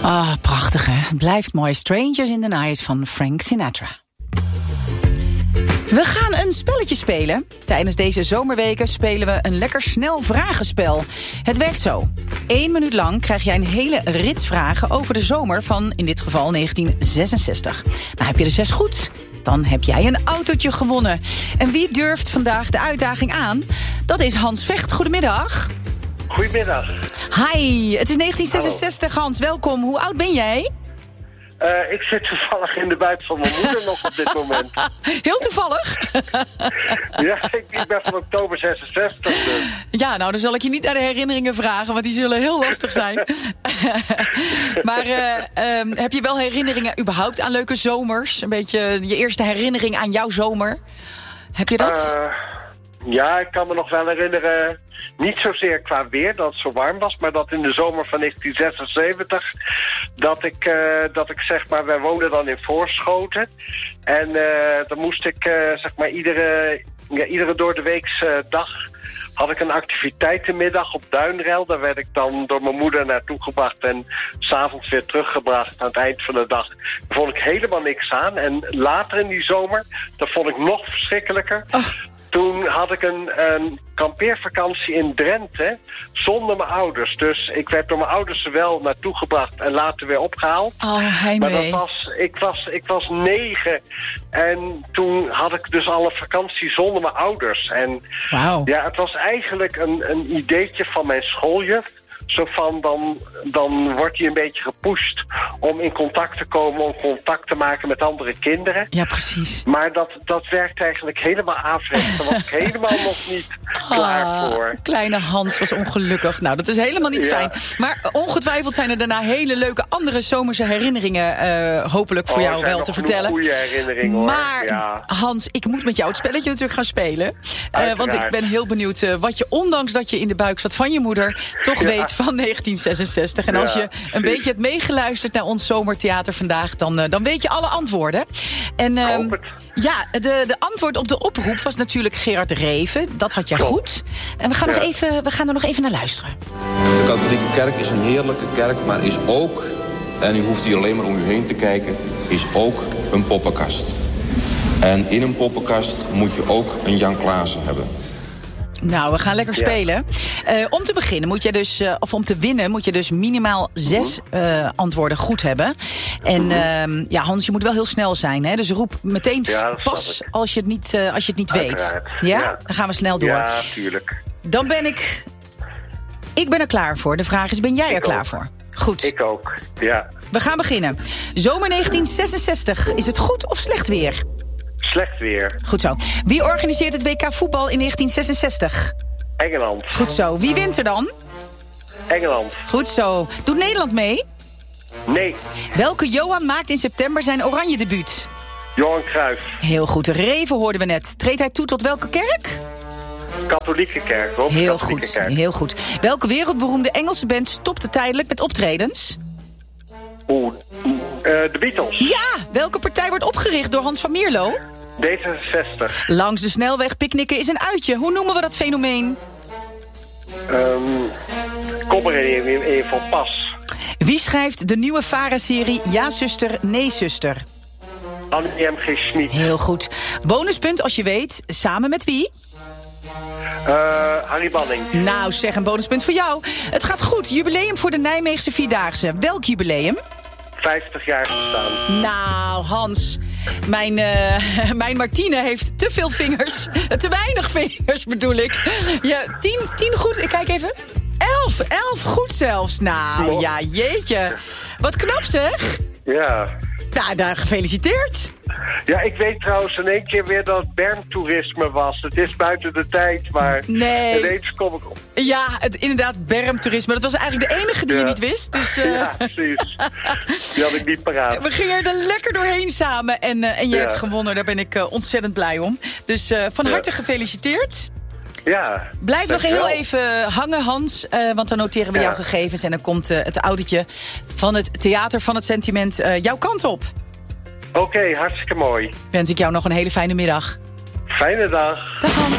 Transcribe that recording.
Ah, prachtig hè. Blijft mooi. Strangers in the Night van Frank Sinatra. We gaan een spelletje spelen. Tijdens deze zomerweken spelen we een lekker snel vragenspel. Het werkt zo. 1 minuut lang krijg jij een hele rits vragen over de zomer van, in dit geval, 1966. Nou, heb je de 6 goed, dan heb jij een autootje gewonnen. En wie durft vandaag de uitdaging aan? Dat is Hans Vecht. Goedemiddag. Goedemiddag. Hi, het is 1966, Hallo. Hans, welkom. Hoe oud ben jij? Ik zit toevallig in de buik van mijn moeder nog op dit moment. Heel toevallig? Ja, ik ben van oktober 66. Dus. Ja, nou, dan zal ik je niet naar de herinneringen vragen, want die zullen heel lastig zijn. Maar heb je wel herinneringen überhaupt aan leuke zomers? Een beetje je eerste herinnering aan jouw zomer? Heb je dat? Ja, ik kan me nog wel herinneren, niet zozeer qua weer dat het zo warm was, maar dat in de zomer van 1976, dat ik zeg maar, wij woonden dan in Voorschoten. En dan moest ik zeg maar iedere door de weekse dag had ik een activiteitenmiddag op Duinrel. Daar werd ik dan door mijn moeder naartoe gebracht en 's avonds weer teruggebracht aan het eind van de dag. Daar vond ik helemaal niks aan. En later in die zomer, dat vond ik nog verschrikkelijker. Oh. Toen had ik een kampeervakantie in Drenthe zonder mijn ouders. Dus ik werd door mijn ouders er wel naartoe gebracht en later weer opgehaald. Oh, heimwee. Maar ik was 9 en toen had ik dus al een vakantie zonder mijn ouders. En wow. Ja, het was eigenlijk een ideetje van mijn schooljuf. Zo van, dan wordt hij een beetje gepusht om in contact te komen, om contact te maken met andere kinderen. Ja, precies. Maar dat werkt eigenlijk helemaal averechts. Daar was ik helemaal nog niet klaar voor. Kleine Hans was ongelukkig. Nou, dat is helemaal niet fijn. Maar ongetwijfeld zijn er daarna hele leuke andere zomerse herinneringen hopelijk voor jou wel te vertellen. Goede herinnering, hoor. Maar Hans, ik moet met jou het spelletje natuurlijk gaan spelen. Want ik ben heel benieuwd wat je, ondanks dat je in de buik zat van je moeder, toch weet van 1966. En als je een beetje hebt meegeluisterd naar ons zomertheater vandaag, dan weet je alle antwoorden. En hoop het. Ja, de antwoord op de oproep was natuurlijk Gerard Reven. Dat had jij goed. En we gaan er nog even naar luisteren. De katholieke kerk is een heerlijke kerk, maar is ook, en u hoeft hier alleen maar om u heen te kijken, is ook een poppenkast. En in een poppenkast moet je ook een Jan Klaassen hebben. Nou, we gaan lekker spelen. Om te beginnen moet je dus, of om te winnen, moet je dus minimaal 6 antwoorden goed hebben. En Hans, je moet wel heel snel zijn, hè? Dus roep meteen pas als je het niet weet. Ja? Dan gaan we snel door. Ja, tuurlijk. Dan ben ik ben er klaar voor. De vraag is, ben jij er klaar voor? Goed. Ik ook, ja. We gaan beginnen. Zomer 1966. Is het goed of slecht weer? Slecht weer. Goed zo. Wie organiseert het WK voetbal in 1966? Engeland. Goed zo. Wie wint er dan? Engeland. Goed zo. Doet Nederland mee? Nee. Welke Johan maakt in september zijn oranje debuut? Johan Cruijff. Heel goed. Reven hoorden we net. Treedt hij toe tot welke kerk? Katholieke kerk. Heel goed. Kerk. Heel goed. Welke wereldberoemde Engelse band stopte tijdelijk met optredens? De Beatles. Ja! Welke partij wordt opgericht door Hans van Mierlo? D66. Langs de snelweg picknicken is een uitje. Hoe noemen we dat fenomeen? Kom er even van pas. Wie schrijft de nieuwe VARA-serie Ja, zuster, nee, zuster? Annie M.G. Schmid. Heel goed. Bonuspunt als je weet, samen met wie? Harry Banning. Nou, zeg, een bonuspunt voor jou. Het gaat goed. Jubileum voor de Nijmeegse Vierdaagse. Welk jubileum? 50 jaar bestaan. Nou, Hans, mijn Martine heeft te veel vingers. Te weinig vingers, bedoel ik. Ja, 10 goed. Ik kijk even. 11 goed zelfs. Nou, ja, jeetje. Wat knap, zeg. Ja. Nou, daar gefeliciteerd. Ja, ik weet trouwens in één keer weer dat het bermtoerisme was. Het is buiten de tijd, maar ineens kom ik op. Ja, inderdaad, bermtoerisme. Dat was eigenlijk de enige die je niet wist. Dus, ja, precies. Die had ik niet paraat. We gingen er lekker doorheen samen en je hebt gewonnen. Daar ben ik ontzettend blij om. Dus van harte gefeliciteerd. Ja. Blijf nog heel even hangen, Hans. Want dan noteren we jouw gegevens. En dan komt het autootje van het Theater van het Sentiment jouw kant op. Oké, hartstikke mooi. Wens ik jou nog een hele fijne middag. Fijne dag. Dag, Hans.